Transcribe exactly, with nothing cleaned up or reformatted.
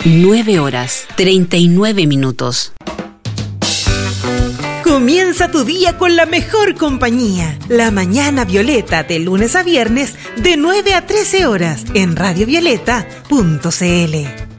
nueve horas, treinta y nueve minutos. Comienza tu día con la mejor compañía. La Mañana Violeta, de lunes a viernes, de nueve a trece horas, en radio violeta punto c l.